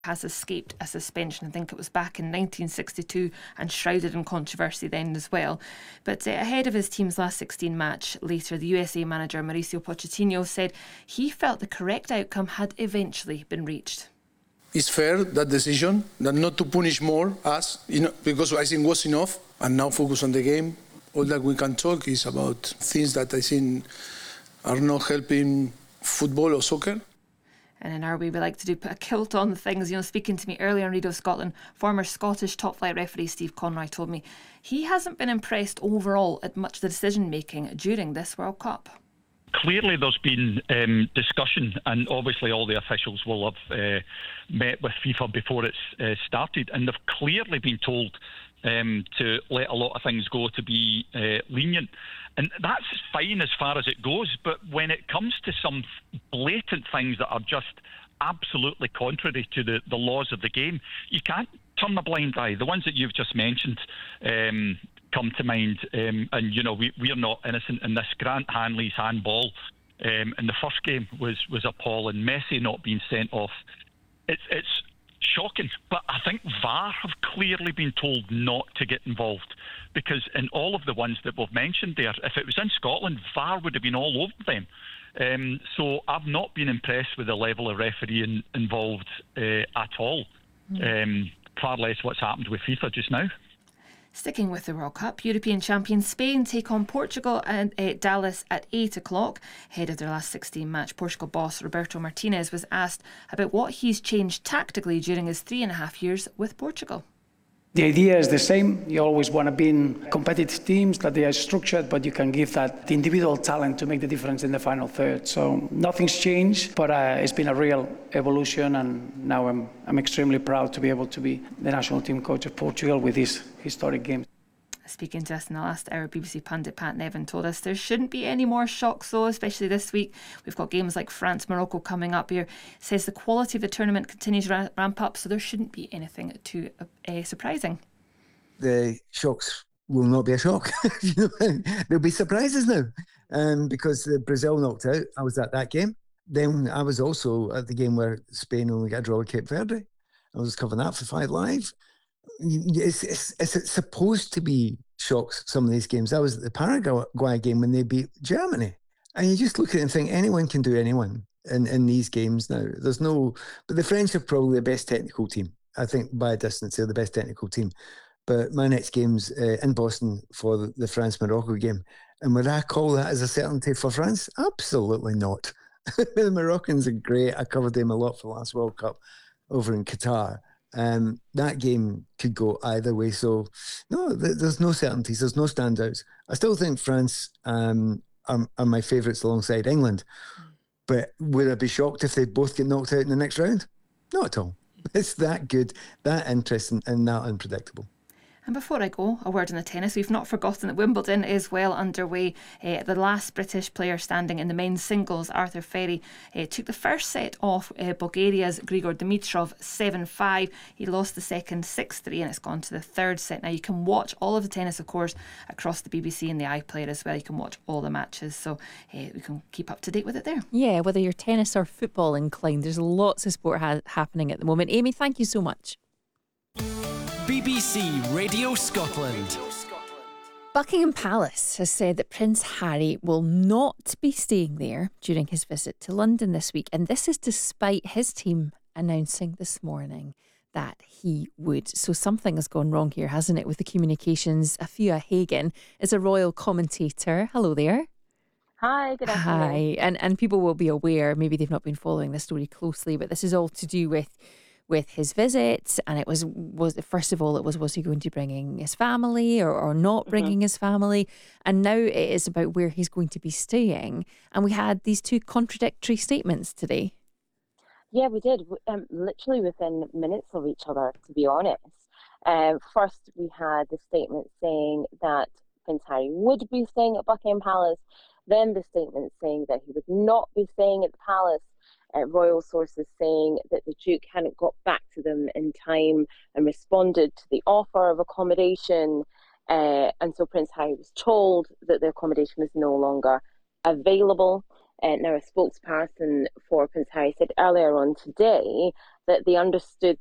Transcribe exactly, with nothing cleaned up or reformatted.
has escaped a suspension. I think it was back in nineteen sixty-two and shrouded in controversy then as well. But uh, ahead of his team's last sixteen match later, the U S A manager Mauricio Pochettino said he felt the correct outcome had eventually been reached. It's fair, that decision, that not to punish more us, you know, because I think was enough, and now focus on the game. All that we can talk is about things that I think are not helping football or soccer. And in our way, we like to do put a kilt on things. You know, speaking to me earlier on Radio Scotland, former Scottish top flight referee Steve Conroy told me he hasn't been impressed overall at much of the decision making during this World Cup. Clearly there's been um, discussion, and obviously all the officials will have uh, met with FIFA before it's uh, started, and they've clearly been told um, to let a lot of things go, to be uh, lenient. And that's fine as far as it goes, but when it comes to some blatant things that are just absolutely contrary to the, the laws of the game, you can't turn a blind eye. The ones that you've just mentioned um, come to mind, um, and you know we we're not innocent in this. Grant Hanley's handball um, in the first game was was appalling. Messi not being sent off. It's it's shocking, but I think V A R have clearly been told not to get involved, because in all of the ones that we've mentioned there, if it was in Scotland, V A R would have been all over them. Um, so I've not been impressed with the level of refereeing involved uh, at all. Mm. Um, far less what's happened with FIFA just now. Sticking with the World Cup, European champions Spain take on Portugal at uh, Dallas at eight o'clock. Ahead of their last sixteen match, Portugal boss Roberto Martinez was asked about what he's changed tactically during his three and a half years with Portugal. The idea is the same. You always want to be in competitive teams, that they are structured, but you can give that the individual talent to make the difference in the final third. So nothing's changed, but uh, it's been a real evolution, and now I'm I'm extremely proud to be able to be the national team coach of Portugal with this historic game. Speaking to us in the last hour, B B C pundit Pat Nevin told us there shouldn't be any more shocks though, especially this week. We've got games like France-Morocco coming up here. Says the quality of the tournament continues to ramp up, so there shouldn't be anything too uh, surprising. The shocks will not be a shock. You know, there'll be surprises now, um, because Brazil knocked out. I was at that game. Then I was also at the game where Spain only got a draw with Cape Verde. I was covering that for Five Live. It's, it's, it's supposed to be shocks, some of these games. That was the Paraguay game when they beat Germany. And you just look at it and think anyone can do anyone in, in these games now. There's no... But the French are probably the best technical team. I think by a distance they're the best technical team. But my next game's uh, in Boston for the, the France-Morocco game. And would I call that as a certainty for France? Absolutely not. The Moroccans are great. I covered them a lot for the last World Cup over in Qatar. Um, that game could go either way. So, no, th- there's no certainties. There's no standouts. I still think France um, are, are my favourites alongside England. But would I be shocked if they both get knocked out in the next round? Not at all. It's that good, that interesting, and that unpredictable. And before I go, a word on the tennis. We've not forgotten that Wimbledon is well underway. Uh, the last British player standing in the men's singles, Arthur Ferry, uh, took the first set off uh, Bulgaria's Grigor Dimitrov seven five. He lost the second six three, and it's gone to the third set. Now you can watch all of the tennis, of course, across the B B C and the iPlayer as well. You can watch all the matches, so uh, we can keep up to date with it there. Yeah, whether you're tennis or football inclined, there's lots of sport ha- happening at the moment. Amy, thank you so much. B B C Radio Scotland. Buckingham Palace has said that Prince Harry will not be staying there during his visit to London this week, and this is despite his team announcing this morning that he would. So something has gone wrong here, hasn't it, with the communications? Afua Hagen is a royal commentator. Hello there. Hi, good afternoon. Hi, and, and people will be aware, maybe they've not been following this story closely, but this is all to do with with his visit, and it was was first of all it was was he going to be bringing his family or, or not bringing mm-hmm. his family, and now it is about where he's going to be staying, and we had these two contradictory statements today. Yeah, we did, um, literally within minutes of each other, to be honest. Um, first we had the statement saying that Prince Harry would be staying at Buckingham Palace, then the statement saying that he would not be staying at the palace. Uh, royal sources saying that the Duke hadn't got back to them in time and responded to the offer of accommodation. Uh, and so Prince Harry was told that the accommodation is no longer available. Uh, now, a spokesperson for Prince Harry said earlier on today that they understood